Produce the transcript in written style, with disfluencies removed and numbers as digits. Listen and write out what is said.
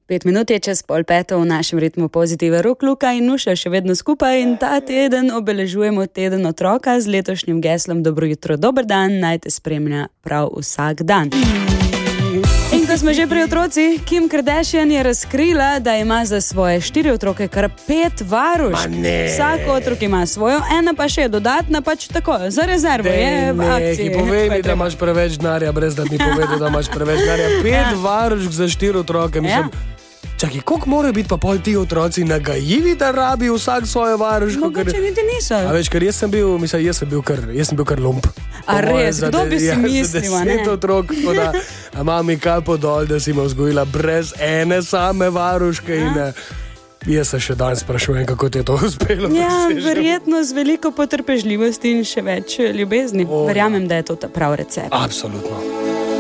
5 minut je čez 4:30 v našem ritmu Pozitive. Rok, Luka in Nuša še vedno skupaj in ta teden obeležujemo teden otroka z letošnjim geslom Dobro jutro, dober dan, naj te spremlja prav vsak dan. In ko smo že pri otroci, Kim Kardashian je razkrila, da ima za svoje 4 otroke kar 5 varušk. Vsak otrok ima svojo, ena pa še je dodatna, pač tako, za rezervo je v akciji. Povej mi, da imaš preveč denarja, brez da mi povedal, da imaš preveč denarja. 5 varušk za 4 otroke, mislim. Čakaj, koliko morajo biti pa pol ti otroci nagajivi, da rabi vsak svojo varuško? Mogoče niti niso. A veš, ker jaz sem bil kar lump. A res, kdo bi si mislil, ne? 10 otrok, tako da mami kapo dol, da si me vzgojila brez ene same varuške in jaz se še danes sprašujem, kako ti je to uspelo. Ja, verjetno z veliko potrpežljivosti in še več ljubezni. Verjamem, da je to ta prav recept. Absolutno.